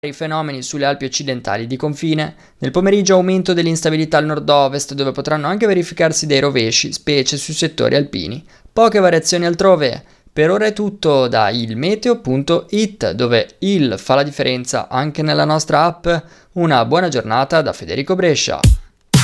I fenomeni sulle Alpi occidentali di confine. Nel pomeriggio aumento dell'instabilità al nord-ovest, dove potranno anche verificarsi dei rovesci, specie sui settori alpini. Poche variazioni altrove. Per ora è tutto da ilmeteo.it, dove il fa la differenza anche nella nostra app. Una buona giornata da Federico Brescia.